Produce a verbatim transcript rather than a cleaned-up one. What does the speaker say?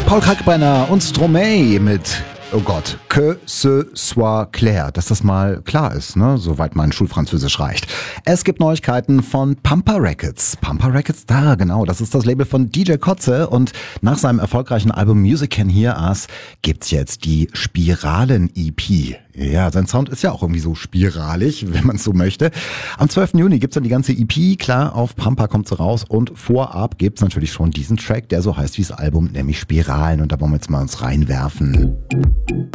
Paul Kalkbrenner und Stromae mit, oh Gott, que ce soit clair, dass das mal klar ist, ne? Soweit mein Schulfranzösisch reicht. Es gibt Neuigkeiten von Pumper Records. Pumper Records, da genau, das ist das Label von D J Kotze und nach seinem erfolgreichen Album Music Can Hear Us gibt's jetzt die Spiralen-E P. Ja, sein Sound ist ja auch irgendwie so spiralig, wenn man es so möchte. Am zwölften Juni gibt's dann die ganze E P, klar, auf Pumper kommt sie raus und vorab gibt's natürlich schon diesen Track, der so heißt wie das Album, nämlich Spiralen, und da wollen wir jetzt mal uns reinwerfen.